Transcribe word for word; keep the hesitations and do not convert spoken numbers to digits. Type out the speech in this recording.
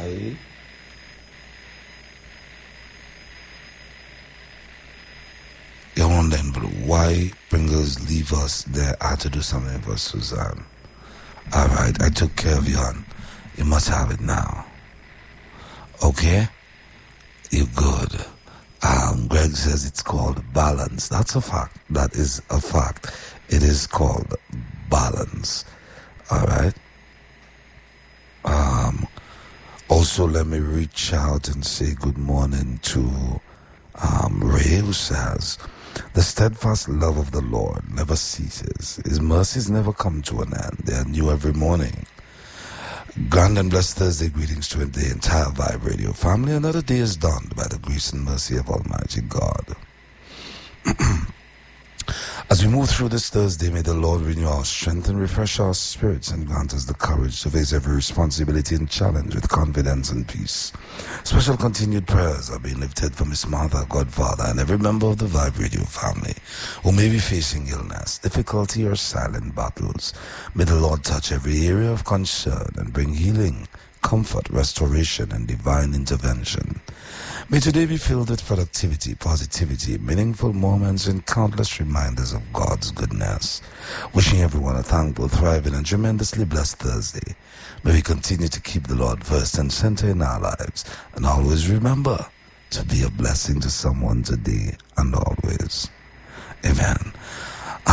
why you're wondering, but why bringers leave us there? I had to do something for Suzanne. Alright, I took care of you, hon. You must have it now. Okay? You're good. Um, Greg says it's called balance. That's a fact. That is a fact. It is called balance. Alright? Um, also, let me reach out and say good morning to um, Ray, who says, the steadfast love of the Lord never ceases. His mercies never come to an end. They are new every morning. Grand and blessed Thursday greetings to the entire Vibe Radio family. Another day is done by the grace and mercy of Almighty God. As we move through this Thursday, may the Lord renew our strength and refresh our spirits and grant us the courage to face every responsibility and challenge with confidence and peace. Special continued prayers are being lifted for Miss Martha, Godfather, and every member of the Vibe Radio family who may be facing illness, difficulty, or silent battles. May the Lord touch every area of concern and bring healing, comfort, restoration, and divine intervention. May today be filled with productivity, positivity, meaningful moments, and countless reminders of God's goodness. Wishing everyone a thankful, thriving, and tremendously blessed Thursday. May we continue to keep the Lord first and center in our lives, and always remember to be a blessing to someone today and always. Amen.